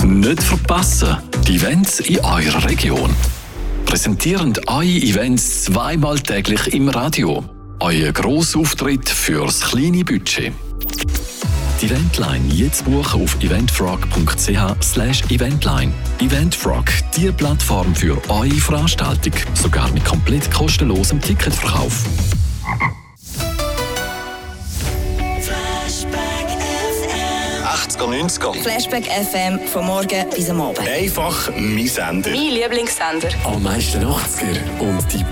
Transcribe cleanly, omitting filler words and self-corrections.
Nicht verpassen, die Events in eurer Region. Präsentierend eure Events zweimal täglich im Radio. Euer Grossauftritt fürs kleine Budget. Die Eventline jetzt buchen auf eventfrog.ch/eventline. Eventfrog, die Plattform für eure Veranstaltung. Sogar mit komplett kostenlosem Ticketverkauf. Flashback FM von morgen bis am Abend. Einfach mein Sender. Mein Lieblingssender. Am meisten 80er und die